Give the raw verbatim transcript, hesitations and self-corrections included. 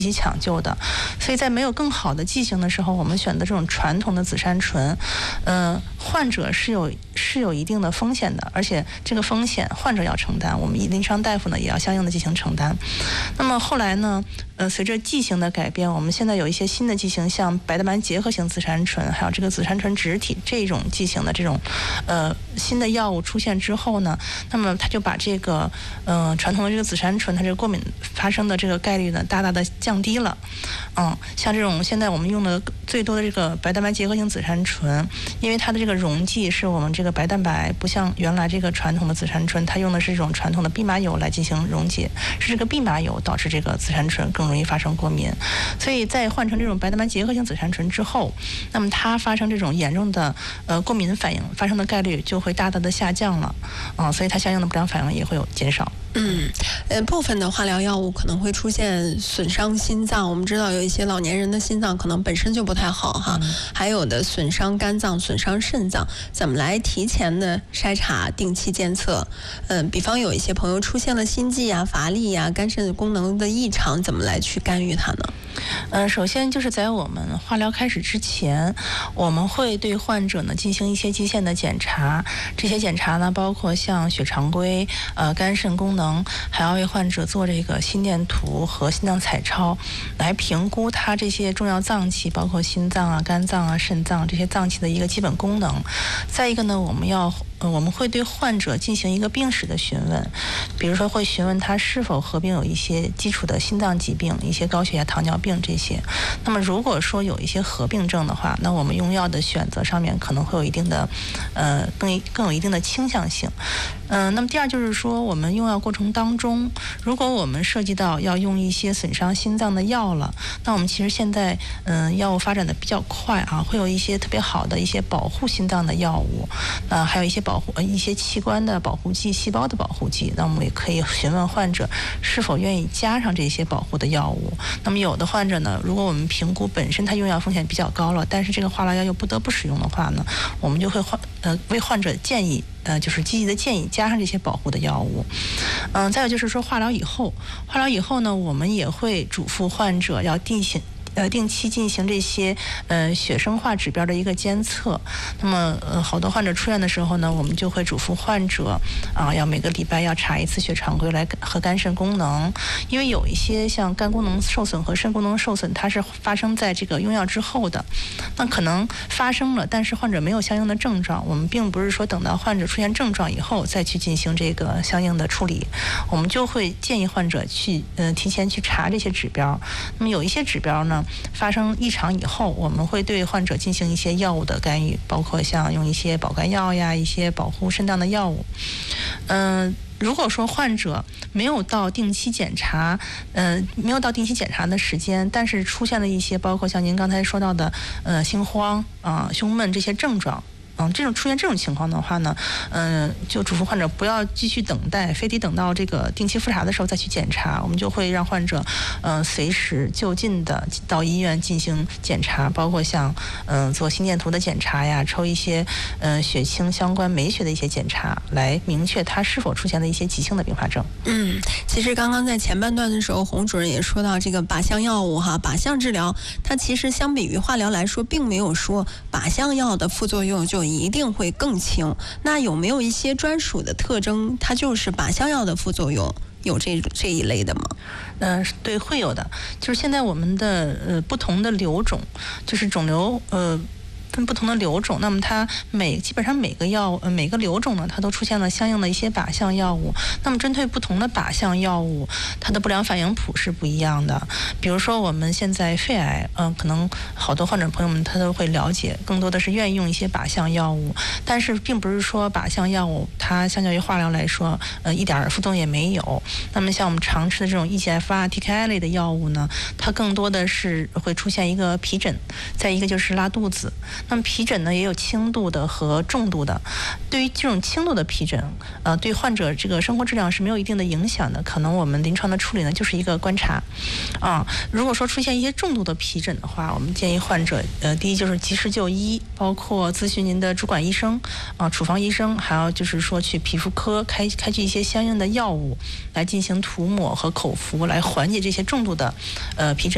及抢救的，所以在没有更好的剂型的时候，我们选择这种传统的紫杉醇，呃，患者是有是有一定的风险的，而且这个风险患者要承担，我们临床大夫呢也要相应的进行承担。那么后来呢，呃，随着剂型的改变，我们现在有一些新的剂型，像白蛋白结合型紫杉醇，还有这个紫杉醇植体这种剂型的这种呃新的药物出现之后呢，那么它就把这个呃传统的这个紫杉醇它这个过敏发生的这个概率呢大大的降降低了，嗯，像这种现在我们用的最多的这个白蛋白结合型紫杉醇，因为它的这个溶剂是我们这个白蛋白，不像原来这个传统的紫杉醇，它用的是这种传统的蓖麻油来进行溶解，是这个蓖麻油导致这个紫杉醇更容易发生过敏，所以在换成这种白蛋白结合型紫杉醇之后，那么它发生这种严重的呃过敏反应发生的概率就会大大的下降了，啊、呃，所以它相应的不良反应也会有减少。 嗯，呃，部分的化疗药物可能会出现损伤心脏，我们知道有一些老年人的心脏可能本身就不太好哈，嗯、还有的损伤肝脏、损伤肾脏，怎么来提前的筛查、定期监测？嗯、呃，比方有一些朋友出现了心悸啊、乏力啊、肝肾功能的异常，怎么来去干预它呢？ 呃，首先就是在我们化疗开始之前，我们会对患者呢进行一些基线的检查。这些检查呢，包括像血常规、呃肝肾功能，还要为患者做这个心电图和心脏彩超，来评估他这些重要脏器，包括心脏啊、肝脏啊、肾脏这些脏器的一个基本功能。再一个呢，我们要呃我们会对患者进行一个病史的询问，比如说会询问他是否合并有一些基础的心脏疾病、一些高血压、糖尿病这些。那么如果说有一些合并症的话，那我们用药的选择上面可能会有一定的呃更更有一定的倾向性。嗯、呃，那么第二就是说，我们用药过程当中，如果我们涉及到要用一些损伤心脏的药了，那我们其实现在嗯、呃、药物发展的比较快啊，会有一些特别好的一些保护心脏的药物，呃，还有一些保护呃一些器官的保护剂、细胞的保护剂，那我们也可以询问患者是否愿意加上这些保护的药物。那么有的患者呢，如果我们评估本身他用药风险比较高了，但是这个化疗药又不得不使用的话呢，我们就会患呃为患者建议呃就是积极的建议加上这些保护的药物。嗯、呃，再有就是说化疗以后，化疗以后呢，我们也会嘱咐患者要定期。呃，定期进行这些呃血生化指标的一个监测。那么呃，好多患者出院的时候呢，我们就会嘱咐患者啊，要每个礼拜要查一次血常规来和肝肾功能，因为有一些像肝功能受损和肾功能受损，它是发生在这个用药之后的。那可能发生了，但是患者没有相应的症状，我们并不是说等到患者出现症状以后再去进行这个相应的处理，我们就会建议患者去呃提前去查这些指标。那么有一些指标呢，发生异常以后，我们会对患者进行一些药物的干预，包括像用一些保肝药呀，一些保护肾脏的药物。嗯、呃，如果说患者没有到定期检查，呃，没有到定期检查的时间，但是出现了一些包括像您刚才说到的，呃，心慌啊、呃、胸闷这些症状。嗯，这种出现这种情况的话呢，嗯、呃，就嘱咐患者不要继续等待，非得等到这个定期复查的时候再去检查。我们就会让患者，嗯、呃，随时就近的到医院进行检查，包括像，嗯、呃，做心电图的检查呀，抽一些，嗯、呃，血清相关酶血的一些检查，来明确他是否出现了一些急性的并发症。 嗯，其实刚刚在前半段的时候，洪主任也说到这个靶向药物哈，靶向治疗，它其实相比于化疗来说，并没有说靶向药的副作用就一定会更轻。那有没有一些专属的特征，它就是靶向药的副作用？有这这一类的吗？ 嗯、呃，对，会有的。就是现在我们的呃不同的瘤种，就是肿瘤呃。分不同的瘤种，那么它每基本上每个药呃每个瘤种呢，它都出现了相应的一些靶向药物。那么针对不同的靶向药物，它的不良反应谱是不一样的。比如说我们现在肺癌，嗯、呃，可能好多患者朋友们他都会了解，更多的是愿意用一些靶向药物，但是并不是说靶向药物它相较于化疗来说，呃，一点副作用也没有。那么像我们常吃的这种 E G F R、T K I 类的药物呢，它更多的是会出现一个皮疹，再一个就是拉肚子。那么皮疹呢也有轻度的和重度的，对于这种轻度的皮疹，呃，对患者这个生活质量是没有一定的影响的，可能我们临床的处理呢就是一个观察，啊，如果说出现一些重度的皮疹的话，我们建议患者，呃，第一就是及时就医，包括咨询您的主管医生，啊，处方医生，还有就是说去皮肤科开开具一些相应的药物来进行涂抹和口服，来缓解这些重度的，呃，皮疹。